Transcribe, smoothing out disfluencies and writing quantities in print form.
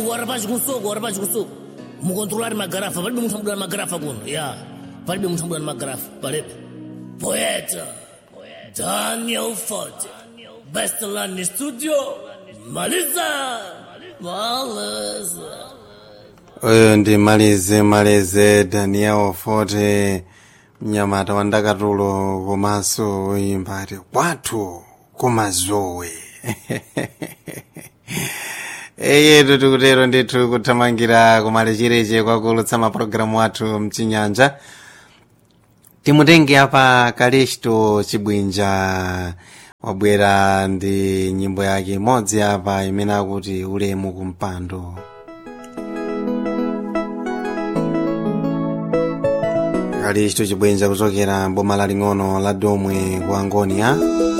Warapaji kunso. Mukontrolar magarafa, palibe munthu amudula magarafa kuno. Yeah. Palibe munthu amudula magarafa, palibe. Poeta Daniel Forte. Best Land Studio. Maliza. Oyo ndi Malize Daniel Forte, mnyamata wa Ndakatulo komanso woyimba ati kwathu kumazowe. Yetu tikutero ndithu kuthamangira kumalechereche kwakulutsa mapulogalamu athu mchinyanja. Timutenge apa Kalisto Chibwinja wabwera ndi nyimbo yake imodzi apa imene akuti ulemu kumpando. Kalisto Chibwinja kuchokera boma laling'ono la Domwe ku Angonia.